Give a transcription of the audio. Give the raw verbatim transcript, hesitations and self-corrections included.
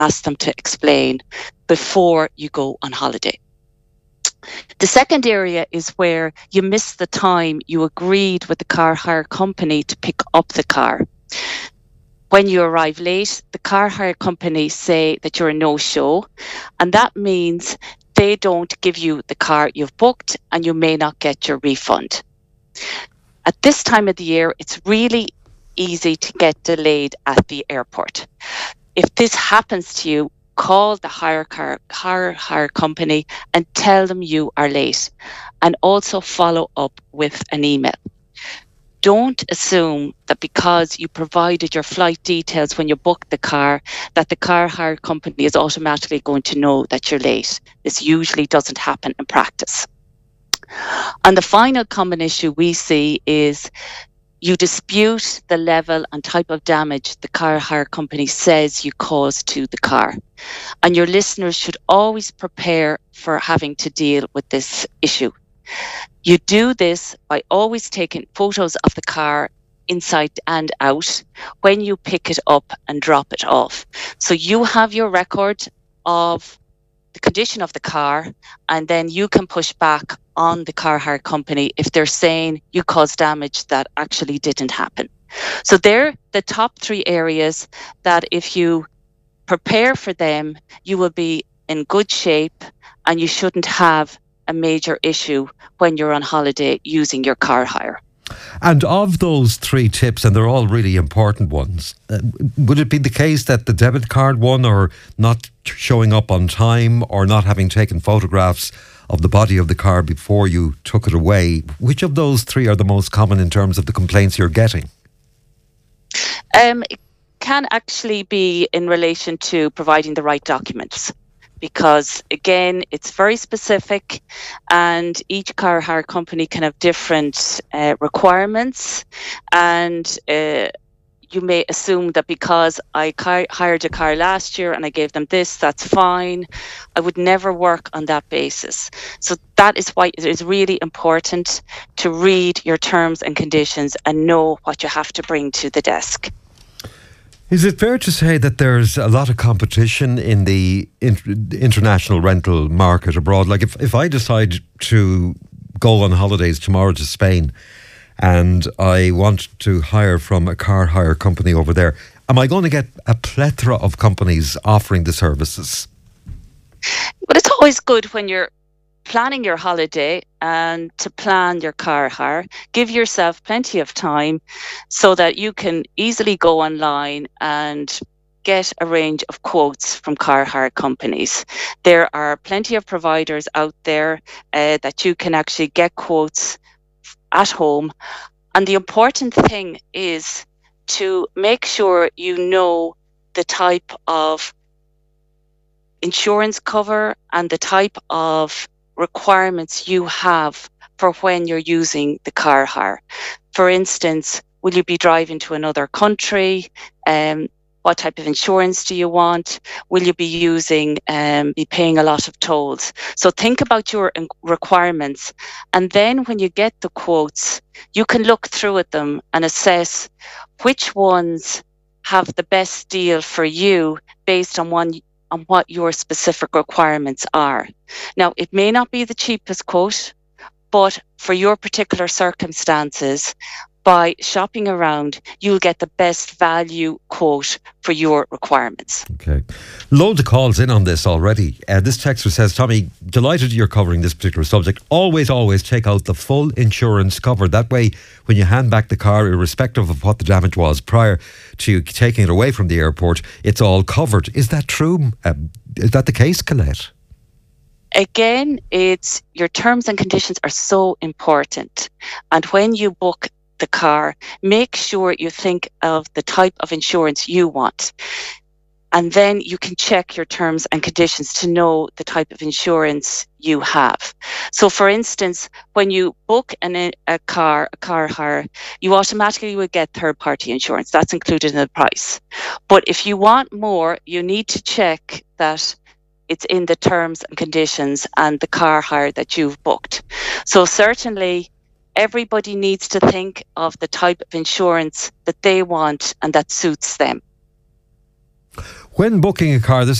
ask them to explain before you go on holiday. The second area is where you miss the time you agreed with the car hire company to pick up the car. When you arrive late, the car hire company say that you're a no-show, and that means they don't give you the car you've booked and you may not get your refund. At this time of the year, it's really easy to get delayed at the airport. If this happens to you, call the hire car hire, hire company and tell them you are late, and also follow up with an email. Don't assume that because you provided your flight details when you booked the car, that the car hire company is automatically going to know that you're late. This usually doesn't happen in practice. And the final common issue we see is you dispute the level and type of damage the car hire company says you caused to the car. And your listeners should always prepare for having to deal with this issue. You do this by always taking photos of the car inside and out when you pick it up and drop it off. So you have your record of the condition of the car, and then you can push back on the car hire company if they're saying you caused damage that actually didn't happen. So they're the top three areas that if you prepare for them, you will be in good shape and you shouldn't have a major issue when you're on holiday using your car hire. And of those three tips, and they're all really important ones, uh, would it be the case that the debit card one, or not showing up on time, or not having taken photographs of the body of the car before you took it away, which of those three are the most common in terms of the complaints you're getting? Um, it can actually be in relation to providing the right documents, because again, it's very specific and each car hire company can have different uh, requirements, and uh, you may assume that because I car- hired a car last year and I gave them this, that's fine. I would never work on that basis. So that is why it is really important to read your terms and conditions and know what you have to bring to the desk. Is it fair to say that there's a lot of competition in the inter- international rental market abroad? Like if, if I decide to go on holidays tomorrow to Spain and I want to hire from a car hire company over there, am I going to get a plethora of companies offering the services? But it's always good when you're planning your holiday and to plan your car hire. Give yourself plenty of time so that you can easily go online and get a range of quotes from car hire companies. There are plenty of providers out there uh, that you can actually get quotes at home. And the important thing is to make sure you know the type of insurance cover and the type of requirements you have for when you're using the car hire. For instance, will you be driving to another country? Um, what type of insurance do you want? Will you be using, um, be paying a lot of tolls? So think about your requirements. And then when you get the quotes, you can look through at them and assess which ones have the best deal for you based on one on what your specific requirements are. Now, it may not be the cheapest quote, but for your particular circumstances, by shopping around, you'll get the best value quote for your requirements. Okay. Loads of calls in on this already. Uh, this texter says, Tommy, delighted you're covering this particular subject. Always, always take out the full insurance cover. That way, when you hand back the car, irrespective of what the damage was prior to taking it away from the airport, it's all covered. Is that true? Uh, is that the case, Colette? Again, it's your terms and conditions are so important. And when you book the car, make sure you think of the type of insurance you want. And then you can check your terms and conditions to know the type of insurance you have. So for instance, when you book an, a car, a car hire, you automatically will get third party insurance. That's included in the price. But if you want more, you need to check that it's in the terms and conditions and the car hire that you've booked. So certainly, everybody needs to think of the type of insurance that they want and that suits them. When booking a car, this